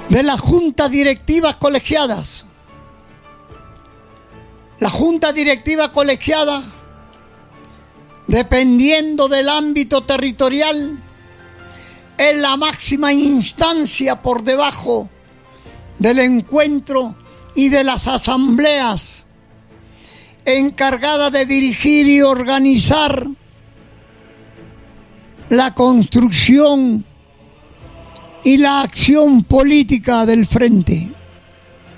de las juntas directivas colegiadas. La junta directiva colegiada, dependiendo del ámbito territorial, es la máxima instancia por debajo del encuentro y de las asambleas, encargada de dirigir y organizar la construcción y la acción política del frente.